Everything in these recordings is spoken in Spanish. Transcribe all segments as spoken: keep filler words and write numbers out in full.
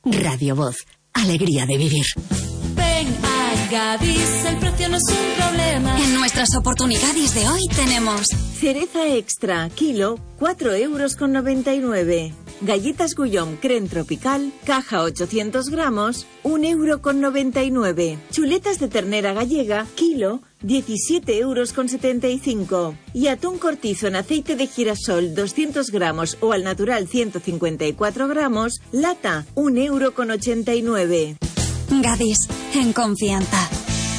Radio Voz, alegría de vivir. Ven a Gadis, el precio no es un problema. En nuestras oportunidades de hoy tenemos cereza extra, kilo, cuatro euros con noventa y nueve. Galletas Gullón Creme Tropical, caja ochocientos gramos, un euro con noventa y nueve. Chuletas de ternera gallega, kilo, diecisiete euros con setenta y cinco. Y atún cortizo en aceite de girasol, doscientos gramos o al natural ciento cincuenta y cuatro gramos, lata, un euro con ochenta y nueve. Gadis, en confianza.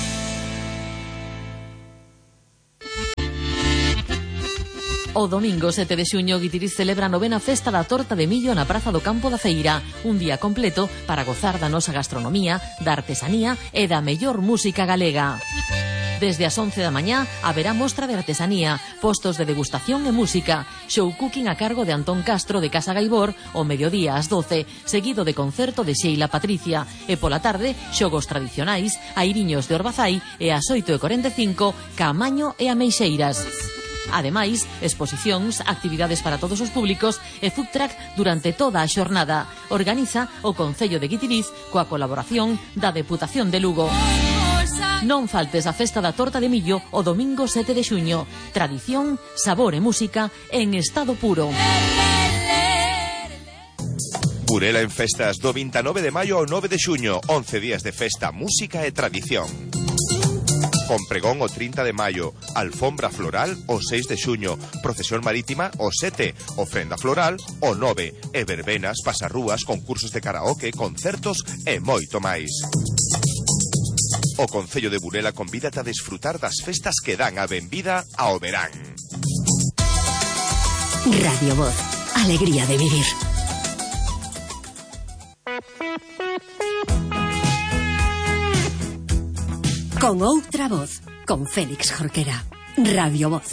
O domingo sete de xuño Guitiriz celebra a novena festa da torta de millo na Praza do Campo da Feira. Un día completo para gozar da nosa gastronomía, da artesanía e da mellor música galega. Desde as once da mañá haberá mostra de artesanía, postos de degustación e música, show cooking a cargo de Antón Castro de Casa Gaibor o mediodía ás doce, seguido de concerto de Sheila Patricia, e pola tarde xogos tradicionais, airiños de Orbazai e ás oito e corenta e cinco Caamaño e Ameixeiras. Ademais, exposicións, actividades para todos os públicos e food truck durante toda a xornada. Organiza o Concello de Guitiriz coa colaboración da Deputación de Lugo. Non faltes a festa da torta de millo o domingo sete de xuño. Tradición, sabor e música en estado puro. Burela en festas do veintinueve de maio ao nove de xuño. once días de festa, música e tradición. Con pregón o trinta de maio, alfombra floral o seis de xuño, procesión marítima o sete, ofrenda floral o nove, e verbenas, pasarrúas, concursos de karaoke, concertos e moito máis. O Concello de Burela convídate a desfrutar das festas que dan a benvida ao verán. Radio Voz, alegría de vivir. Con outra voz, con Félix Jorquera. Radio Voz.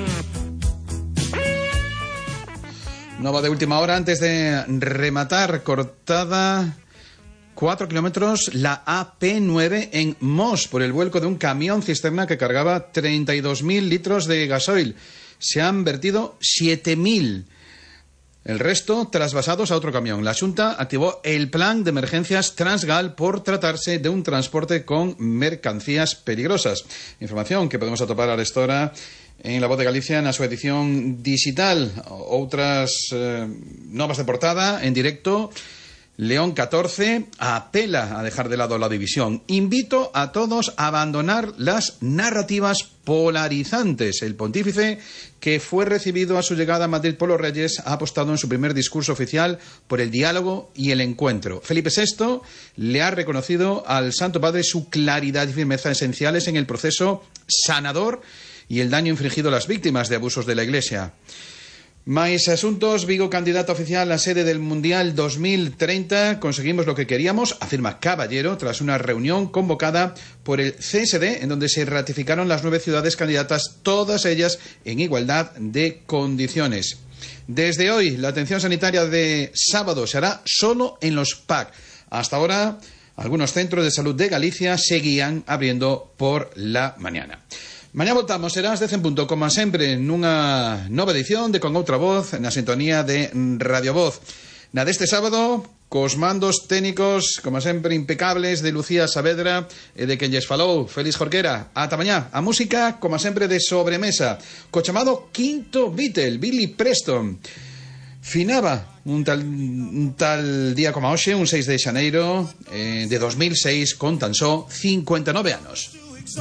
Nova de última hora, antes de rematar, cortada cuatro kilómetros la A P nueve en Mos por el vuelco de un camión cisterna que cargaba treinta y dos mil litros de gasoil. Se han vertido siete mil. El resto trasvasados a otro camión. La Xunta activó el plan de emergencias Transgal por tratarse de un transporte con mercancías peligrosas. Información que podemos atopar a esta hora en La Voz de Galicia na súa edición digital. Outras eh, novas de portada en directo. León catorce apela a dejar de lado la división. Invito a todos a abandonar las narrativas polarizantes. El pontífice, que fue recibido a su llegada a Madrid por los Reyes, ha apostado en su primer discurso oficial por el diálogo y el encuentro. Felipe sexto le ha reconocido al Santo Padre su claridad y firmeza esenciales en el proceso sanador y el daño infligido a las víctimas de abusos de la Iglesia. Más asuntos. Vigo candidata oficial a sede del Mundial dos mil treinta. Conseguimos lo que queríamos, afirma Caballero, tras una reunión convocada por el C S D, en donde se ratificaron las nueve ciudades candidatas, todas ellas en igualdad de condiciones. Desde hoy, la atención sanitaria de sábado se hará solo en los P A C. Hasta ahora, algunos centros de salud de Galicia seguían abriendo por la mañana. Mañá voltamos, serás de cen punto, como sempre, nunha nova edición de Con Outra Voz, na sintonía de Radio Voz. Na deste sábado, cos mandos técnicos, como sempre, impecables, de Lucía Saavedra e de quen lles falou, Félix Jorquera. Ata mañá. A música, como sempre, de sobremesa, co chamado Quinto Beatle, Billy Preston. Finaba un tal, un tal día como hoxe, un seis de xaneiro eh, de dos mil seis, con tan só cincuenta e nove anos.